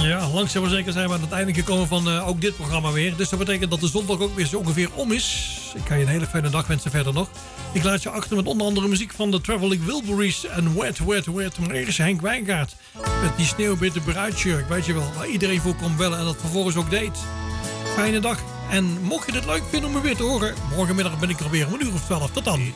Ja, langzaam maar zeker zijn we aan het einde gekomen van ook dit programma weer. Dus dat betekent dat de zondag ook weer zo ongeveer om is. Ik kan je een hele fijne dag wensen verder nog. Ik laat je achter met onder andere muziek van de Traveling Wilburys en Wet, Wet, Wet. Maar eerst Henk Wijngaard met die sneeuwwitte bruidsjurk. Weet je wel, waar iedereen voor kon bellen en dat vervolgens ook deed. Fijne dag. En mocht je het leuk vinden om me weer te horen, morgenmiddag ben ik er weer om 1:12. Tot dan.